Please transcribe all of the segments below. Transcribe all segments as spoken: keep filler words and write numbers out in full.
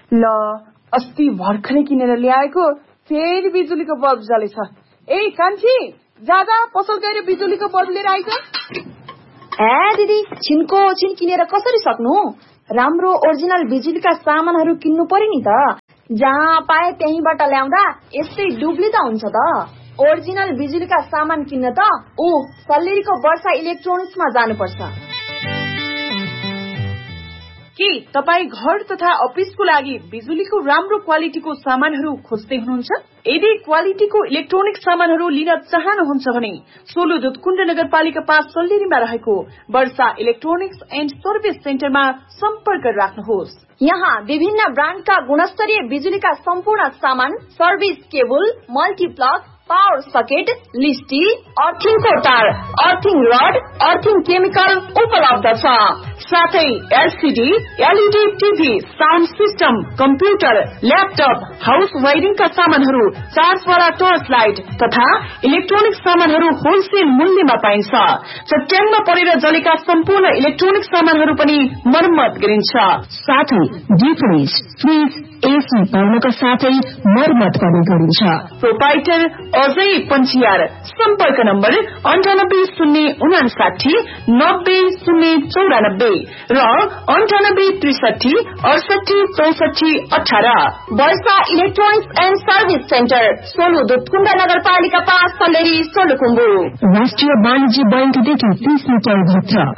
ल अस्ति भर्खरै किनेर ल्याएको फेरि बिजुलीको बल्ब जलेछ। ए कान्छी जादा पसल गएर बिजुलीको बल्ब लिएर आइज। ए दिदी छिनको छिन किनेर कसरी सक्नु? राम्रो ओरिजिनल बिजुलीका सामानहरू किन्नु पर्यो नि त। जहाँ पाए त्यहीँबाट ल्याउँदा यस्तै डुब्ली त हुन्छ त। ओरिजिनल बिजुलीका सामान किन्न त ऊ सल्लेरीको वर्षा इलेक्ट्रोनिक्समा जानुपर्छ। के तपाई घर तथा अफिसको लागि बिजुलीको राम्रो क्वालिटीको सामानहरू खोज्दै हुनुहुन्छ? यदि क्वालिटीको इलेक्ट्रोनिक सामानहरू लिन चाहनुहुन्छ भने सोलु दुधकुण्ड नगरपालिका पाँच सल्लेरीमा रहेको वर्षा इलेक्ट्रोनिक्स एन्ड सर्भिस सेन्टरमा सम्पर्क राख्नुहोस्। यहाँ विभिन्न ब्रान्डका गुणस्तरीय बिजुलीका सम्पूर्ण सामान, service cable, multiplug, power socket, लिस्टी, अर्थिङको तार, अर्थिङ रड, अर्थिङ केमिकल उपलब्ध छ। साथै LCD, LED TV, sound system, computer, laptop, house वायरिङका सामानहरू, चार्जवाला टर्च लाइट तथा इलेक्ट्रोनिक सामानहरू होलसेल मूल्यमा पाइन्छ। चट्याङमा परेर जलेका सम्पूर्ण इलेक्ट्रोनिक सामानहरू पनि मर्मत गरिन्छ। साथै डिप फ्रिज, फ्रिज, एसी पाउनका साथै मर्मत पनि गरिन्छ। प्रोपाइटर अजय पञ्चियार। सम्पर्क नम्बर अन्ठानब्बे शून्य उनासाठी नब्बे शून्य चौरानब्बे र अन्ठानब्बे त्रिसठी अडसठी चौसठी अठार। वर्षा electronics and service centre, Solu Dudhkund नगरपालिका पाँच सल्लेरी सोलुखुम्बु। राष्ट्रिय वाणिज्य बैंकदेखि तीस मिटर भित्र।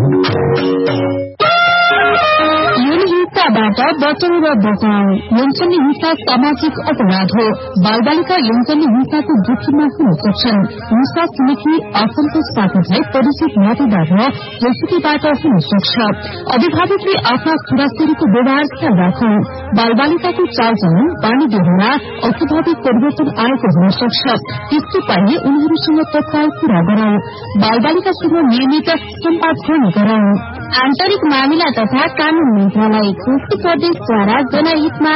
हिंसाबाट बचाउ र बचाउ। यौनजन्य हिंसा सामाजिक अपराध हो। बालबालिका यौनजन्य हिंसाको जोखिममा हुन सक्छन्। हिंसा छिमेकी असन्तोष साथीलाई परिचित मतदार र रेसिपीबाट हुन सक्छ। अभिभावकले आफ्ना छोराछोरीको व्यवहार ख्याल राखौं। बालबालिकाको चालचलन, बानी व्यवहारमा अस्वाभाविक परिवर्तन आएको हुन सक्छ। त्यस्तो पाइए उनीहरूसँग तत्काल कुरा गरौं। बालबालिकासँग नियमित सम्वाद गर्ने गरौं। आन्तरिक मामिला तथा कानून मन्त्रालय, संस्कृत प्रदेशद्वारा जनहितमा